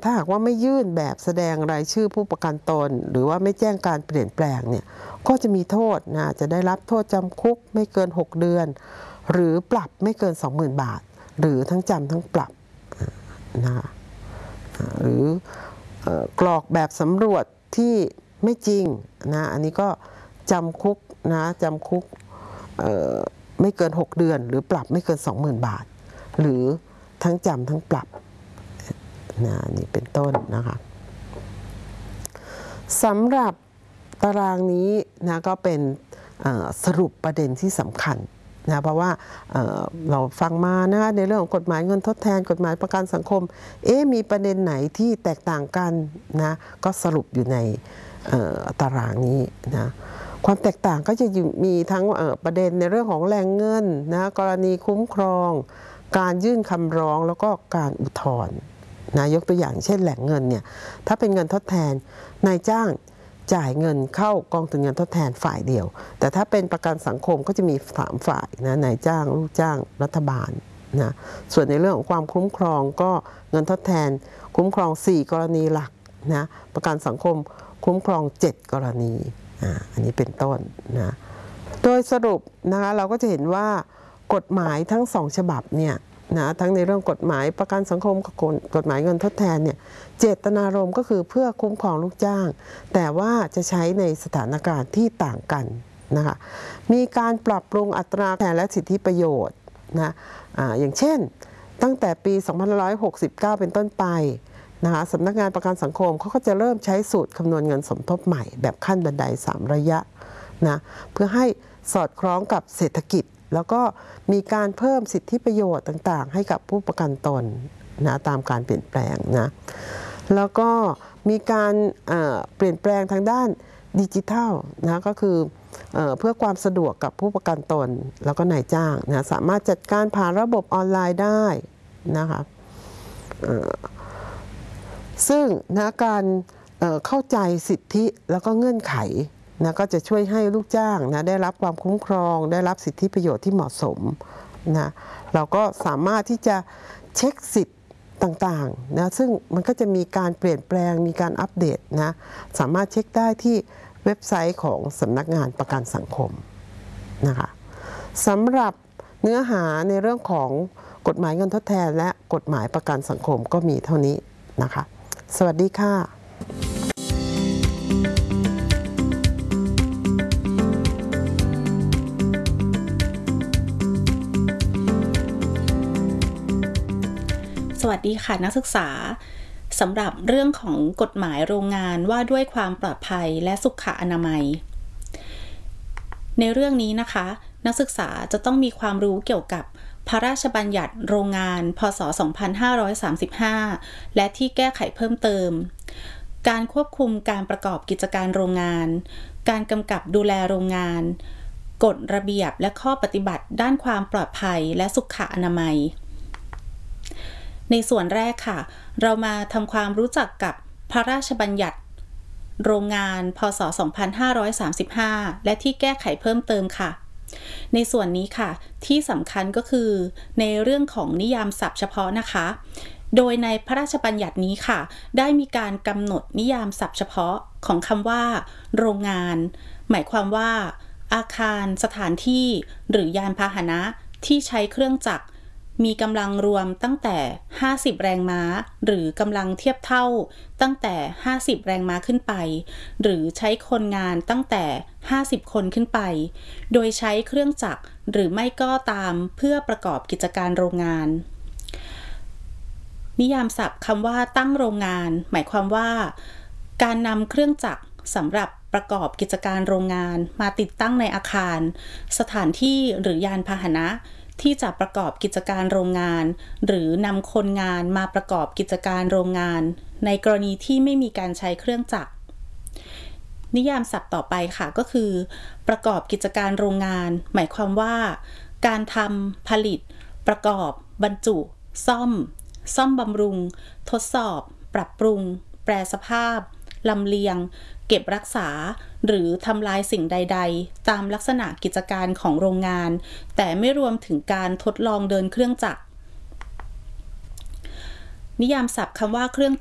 ถ้าหากว่าไม่ยื่นแบบแสดงรายชื่อผู้ประกันตนหรือว่าไม่แจ้งการเปลี่ยนแปลงเนี่ยก็จะมีโทษนะจะได้รับโทษจำคุกไม่เกิน6 เดือนหรือปรับไม่เกิน 20,000 บาทหรือทั้งจำทั้งปรับนะหรือกรอกแบบสำรวจที่ไม่จริงนะอันนี้ก็จำคุกนะจำคุกไม่เกิน6 เดือนหรือปรับไม่เกิน 20,000 บาทหรือทั้งจำทั้งปรับนะนี่เป็นต้นนะคะสำหรับตารางนี้นะก็เป็นสรุปประเด็นที่สำคัญนะเพราะว่าเราฟังมานะคะในเรื่องของกฎหมายเงินทดแทนกฎหมายประกันสังคมมีประเด็นไหนที่แตกต่างกันนะก็สรุปอยู่ในตารางนี้นะความแตกต่างก็จะมีทั้งประเด็นในเรื่องของแหล่งเงินนะกรณีคุ้มครองการยื่นคำร้องแล้วก็การอุทธรณ์นะยกตัวอย่างเช่นแหล่งเงินเนี่ยถ้าเป็นเงินทดแทนนายจ้างจ่ายเงินเข้ากองทุนเงินทดแทนฝ่ายเดียวแต่ถ้าเป็นประกันสังคมก็จะมี3 ฝ่ายนะนายจ้างลูกจ้างรัฐบาลนะส่วนในเรื่องของความคุ้มครองก็เงินทดแทนคุ้มครอง4 กรณีหลักนะประกันสังคมคุ้มครอง7 กรณีอันนี้เป็นต้นนะโดยสรุปนะคะเราก็จะเห็นว่ากฎหมายทั้ง2 ฉบับเนี่ยนะทั้งในเรื่องกฎหมายประกันสังคมกับกฎหมายเงินทดแทนเนี่ยเจตนารมณ์ก็คือเพื่อคุ้มครองลูกจ้างแต่ว่าจะใช้ในสถานการณ์ที่ต่างกันนะคะมีการปรับปรุงอัตราแทนและสิทธิประโยชน์นะอย่างเช่นตั้งแต่ปี 2569 เป็นต้นไปนะคะสำนักงานประกันสังคมเขาก็จะเริ่มใช้สูตรคำนวณเงินสมทบใหม่แบบขั้นบันได3 ระยะนะเพื่อให้สอดคล้องกับเศรษฐกิจแล้วก็มีการเพิ่มสิทธิประโยชน์ต่างๆให้กับผู้ประกันตนนะตามการเปลี่ยนแปลงนะแล้วก็มีการเปลี่ยนแปลงทางด้านดิจิทัลนะก็คือเพื่อความสะดวกกับผู้ประกันตนแล้วก็นายจ้างนะสามารถจัดการผ่านระบบออนไลน์ได้นะคะซึ่งนะการเข้าใจสิทธิแล้วก็เงื่อนไขนะก็จะช่วยให้ลูกจ้างนะได้รับความคุ้มครองได้รับสิทธิประโยชน์ที่เหมาะสมนะเราก็สามารถที่จะเช็คสิทธิ์ต่างๆนะซึ่งมันก็จะมีการเปลี่ยนแปลงมีการอัปเดตนะสามารถเช็คได้ที่เว็บไซต์ของสำนักงานประกันสังคมนะคะสำหรับเนื้อหาในเรื่องของกฎหมายเงินทดแทนและกฎหมายประกันสังคมก็มีเท่านี้นะคะสวัสดีค่ะสวัสดีค่ะนักศึกษาสำหรับเรื่องของกฎหมายโรงงานว่าด้วยความปลอดภัยและสุขอนามัยในเรื่องนี้นะคะนักศึกษาจะต้องมีความรู้เกี่ยวกับพระราชบัญญัติโรงงานพ.ศ. 2535และที่แก้ไขเพิ่มเติมการควบคุมการประกอบกิจการโรงงานการกำกับดูแลโรงงานกฎระเบียบและข้อปฏิบัติด้านความปลอดภัยและสุขอนามัยในส่วนแรกค่ะเรามาทำความรู้จักกับพระราชบัญญัติโรงงานพ.ศ. 2535และที่แก้ไขเพิ่มเติมค่ะในส่วนนี้ค่ะที่สำคัญก็คือในเรื่องของนิยามศัพท์เฉพาะนะคะโดยในพระราชบัญญัตินี้ค่ะได้มีการกำหนดนิยามศัพท์เฉพาะของคำว่าโรงงานหมายความว่าอาคารสถานที่หรือยานพาหนะที่ใช้เครื่องจักรมีกำลังรวมตั้งแต่50แรงม้าหรือกำลังเทียบเท่าตั้งแต่50แรงม้าขึ้นไปหรือใช้คนงานตั้งแต่50คนขึ้นไปโดยใช้เครื่องจักรหรือไม่ก็ตามเพื่อประกอบกิจการโรงงานนิยามศัพท์คำว่าตั้งโรงงานหมายความว่าการนำเครื่องจักรสำหรับประกอบกิจการโรงงานมาติดตั้งในอาคารสถานที่หรือยานพาหนะที่จะประกอบกิจการโรงงานหรือนำคนงานมาประกอบกิจการโรงงานในกรณีที่ไม่มีการใช้เครื่องจักรนิยามศัพท์ต่อไปค่ะก็คือประกอบกิจการโรงงานหมายความว่าการทำผลิตประกอบบรรจุซ่อมบำรุงทดสอบปรับปรุงแปรสภาพลำเลียงเก็บรักษาหรือทำลายสิ่งใดๆตามลักษณะกิจการของโรงงานแต่ไม่รวมถึงการทดลองเดินเครื่องจักรนิยามศัพท์คำว่าเครื่อง